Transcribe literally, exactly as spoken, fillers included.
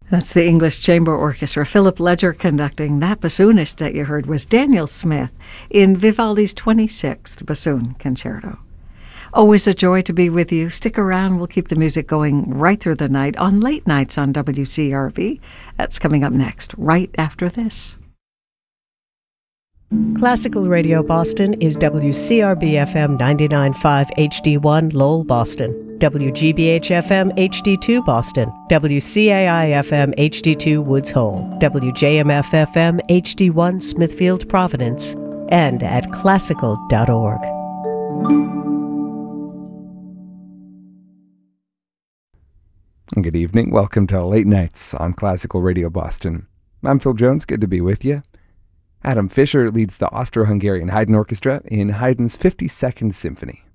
That's the English Chamber Orchestra. Philip Ledger conducting. That bassoonist that you heard was Daniel Smith in Vivaldi's twenty-sixth Bassoon Concerto. Always a joy to be with you. Stick around. We'll keep the music going right through the night on Late Nights on W C R B. That's coming up next, right after this. Classical Radio Boston is W C R B F M ninety-nine point five H D one Lowell, Boston, W G B H F M H D two Boston, W C A I F M H D two Woods Hole, W J M F F M H D one Smithfield, Providence, and at classical dot org. Good evening. Welcome to Late Nights on Classical Radio Boston. I'm Phil Jones. Good to be with you. Adam Fischer leads the Austro-Hungarian Haydn Orchestra in Haydn's fifty-second Symphony.